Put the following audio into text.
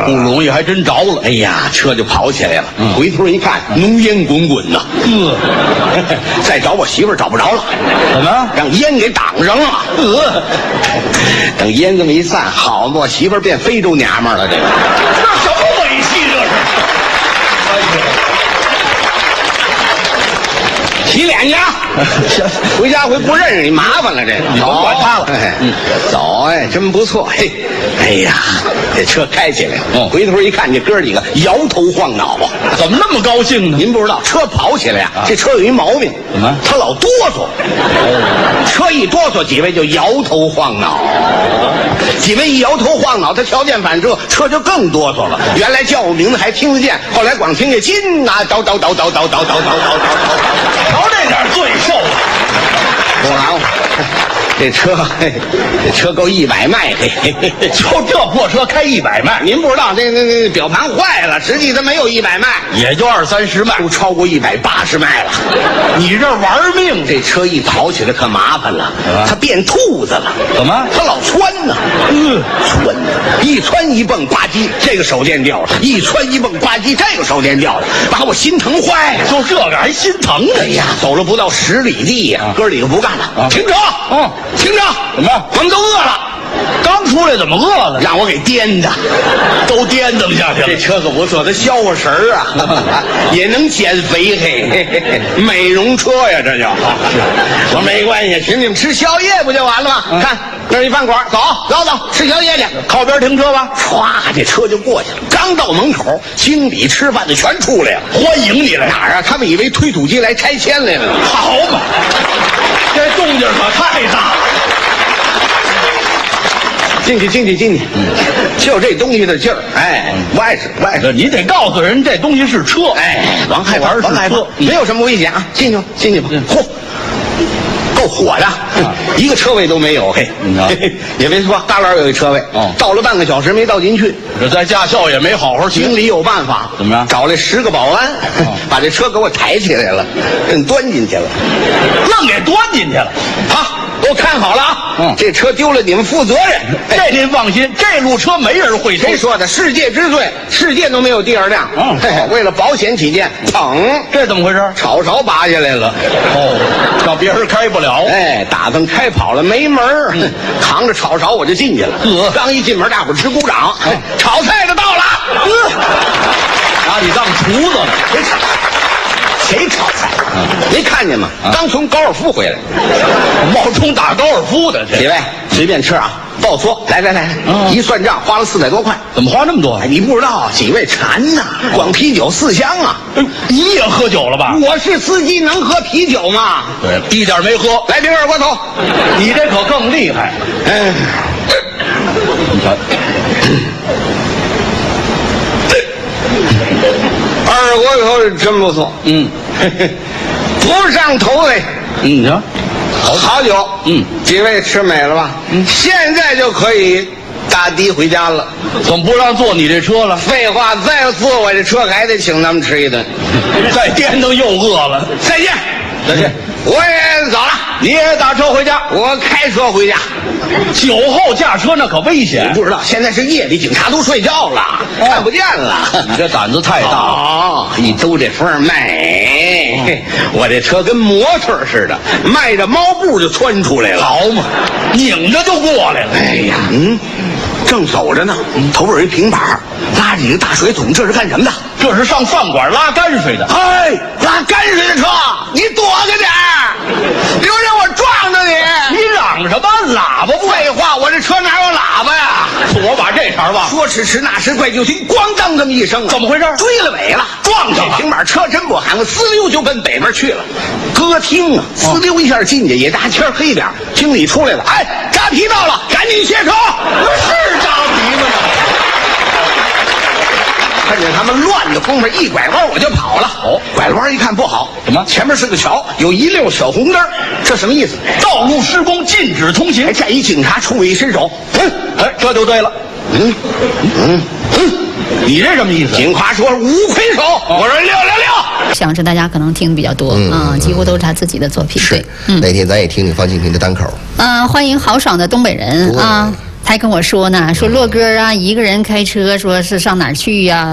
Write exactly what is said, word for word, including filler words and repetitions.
了， 不容易，还真着了。 哎呀，车就跑起来了。 嗯、 回头一看，浓烟滚滚呐。 呃， 再找我媳妇儿找不着了， 怎么让烟给挡上了？ 呃， 等烟这么一散，好嘛，我媳妇儿变非洲娘们儿了。这个这什么尾气这是？哎呀！ 洗脸去啊！回家回不认识你，麻烦了。这个你甭管他了。 哎， 嗯， 走，哎，真不错。嘿，哎呀，这车开起来了。 哦， 回头一看，这哥几个摇头晃脑啊， 怎么那么高兴呢？ 您不知道，车跑起来呀、啊，这车有一毛病， 怎么？ 它老哆嗦。哦，车一哆嗦，几位就摇头晃脑。几位一摇头晃脑，他条件反射，车就更哆嗦了。原来叫我名字还听得见，后来光听见金呐，叨叨叨叨叨叨叨叨叨叨叨。 瞧这点罪受了， 不然这车，嘿，这车够一百迈，嘿，嘿嘿就这破车开一百迈， 您不知道，这那那表盘坏了，实际它没有一百迈， 也就二三十迈， 都超过一百八十迈了。 你这玩命， 这车一跑起来可麻烦了，它变兔子了。 怎么？ 它老窜呢？嗯，窜呢，一窜一蹦，吧唧，这个手电掉了；一窜一蹦，吧唧，这个手电掉了，把我心疼坏了。 就这个还心疼呢？ 哎呀，走了不到十里地呀、啊，哥几个不干了，啊、停车！ 嗯， 停车！ 怎么？ 我们都饿了。 刚出来怎么饿了？ 让我给颠的， 都颠蹬下去了。 这车可不错，它消化食儿啊，也能减肥，嘿，嘿嘿美容车呀，这叫。我说没关系，请你们吃宵夜不就完了吗？嗯、看那儿一饭馆，走走走，吃宵夜去， 靠边停车吧。 唰，这车就过去了。刚到门口，经理吃饭的全出来了， 欢迎你来。 哪儿啊？他们以为推土机来拆迁来了。 好嘛，这动静可太大了。 进去，进去，进去，嗯，就这东西的劲儿，哎，不碍事，不碍事。 你得告诉人这东西是车， 哎，王害怕， 王害怕， 没有什么危险啊，进去吧，进去吧。嚯，够火的，一个车位都没有，嘿，也别说，大老有一车位，哦，到了半个小时没到进去， 这在驾校也没好好学。 经理有办法， 怎么样？ 找来十个保安，把这车给我抬起来了，给端进去了， 愣给端进去了， 好。都看好了啊！ 嗯， 这车丢了你们负责任。 这您放心，这路车没人会偷。 谁说的？世界之最，世界都没有第二辆。 嗯， 为了保险起见，砰， 这怎么回事？ 炒勺拔下来了。 哦，让别人开不了。 哎，打算开跑了，没门儿。嗯，扛着炒勺我就进去了。 呃， 刚一进门，大伙儿直鼓掌。哎，炒菜的到了。 呃，拿你当厨子呢？ 谁炒？谁炒菜？嗯，没看见吗？啊、刚从高尔夫回来， 冒充打高尔夫的。 几位随便吃啊，报错。来来来，嗯、一算账花了四百多块。 怎么花那么多？ 哎，你不知道，几位馋呐，光啤酒四箱啊！ 哎，你也喝酒了吧？ 我是司机，能喝啤酒吗？ 对，一点没喝。 来瓶二锅头， 你这可更厉害。 哎， 你瞧。 二锅头真不错， 嗯， 不上头嘞。 嗯，你瞧， 好好酒， 嗯， 几位吃美了吧？嗯，现在就可以打的回家了。 怎么不让坐你这车了？ 废话，再要坐我这车还得请他们吃一顿。 再颠腾又饿了。 再见， 再见。 我也走了， 你也打车回家， 我开车回家。 酒后驾车那可危险。 你不知道，现在是夜里，警察都睡觉了，哦、看不见了。 你这胆子太大了。 哦，一兜这风美，哦、我这车跟模特似的，迈着猫步就窜出来了。 好嘛，拧着就过来了。 哎呀，嗯，正走着呢，嗯、头有一平板，拉着一个大水桶，这是干什么的？ 这是上饭馆拉泔水的。 哎，拉泔水的车，你躲着点儿，别让我撞着你！ 你嚷什么？喇叭不？ 废话，我这车哪有喇叭呀？ 我把这茬忘了。 说时迟，那时快，就听咣当这么一声， 怎么回事？ 追了尾了， 撞上了。 平板车真不喊，我滋溜就奔北边去了。歌厅啊，滋溜一下进去，也大天黑点，经理出来了，哎，扎皮到了，赶紧卸车。 不是扎皮吗？ 看见他们乱的功夫，一拐弯我就跑了。 哦， 拐了弯一看不好， 什么？ 前面是个桥，有一溜小红灯，这什么意思？ 道路施工，禁止通行。 哎，这一警察冲我一伸手，嗯， 哎，这就对了。 嗯嗯嗯， 你这什么意思？ 警察说五魁首，哦、我说六六六。 想是大家可能听比较多，嗯，嗯几乎都是他自己的作品。 是，嗯、那天咱也听听方清平的单口。 嗯、呃，欢迎豪爽的东北人啊。 还跟我说呢，说洛哥啊，一个人开车，说是上哪儿去呀、